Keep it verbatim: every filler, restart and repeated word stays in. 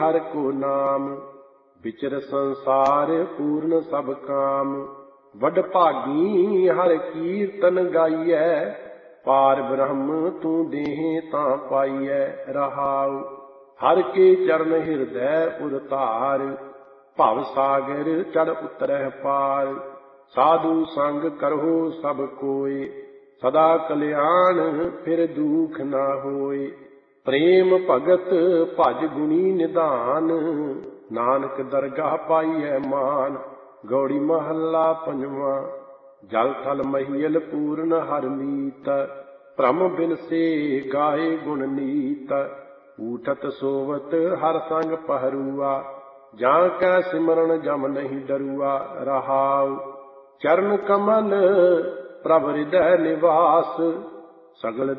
हर को नाम, विचर संसार पूर्ण सब काम। वड भागी हर कीर्तन गाइए, पार ब्रह्म तू देहे तां पाइए। रहाउ हर के चरण हृदय उरतार, भव सागर चढ़ उतरह पार। साधु संग करहो सब कोय, सदा कल्याण फिर दुख न होय। प्रेम भगत भज गुणी निधान, नानक दरगाह पाइए मान। गौड़ी महला पंजवा। जल थल महियल पूर्ण हर मीत, भ्रम बिन से गाए गुण नीत। ऊठत सोवत हर संग पहरूआ, जां कै सिमरन जम नहीं डरुआ। रहाउ चरण कमल प्रभ हृदय निवास, सगल